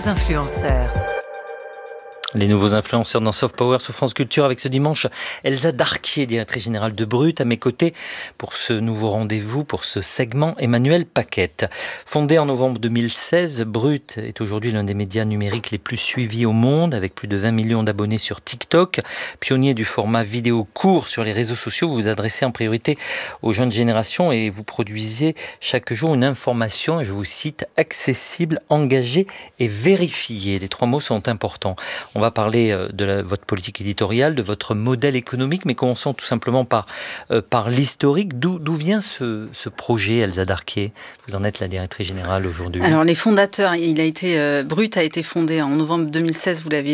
nouveaux influenceurs. Les nouveaux influenceurs dans Soft Power sur France Culture avec ce dimanche Elsa Darquier, directrice générale de Brut. À mes côtés pour ce nouveau rendez-vous, pour ce segment, Emmanuel Paquette. Fondé en novembre 2016, Brut est aujourd'hui l'un des médias numériques les plus suivis au monde, avec plus de 20 millions d'abonnés sur TikTok. Pionnier du format vidéo court sur les réseaux sociaux, vous vous adressez en priorité aux jeunes générations et vous produisez chaque jour une information, et je vous cite, accessible, engagée et vérifiée. Les trois mots sont importants. On va parler de votre politique éditoriale, de votre modèle économique, mais commençons tout simplement par l'historique. D'où vient ce projet, Elsa Darquier? Vous en êtes la directrice générale aujourd'hui. Alors les fondateurs, Brut a été fondé en novembre 2016, vous l'avez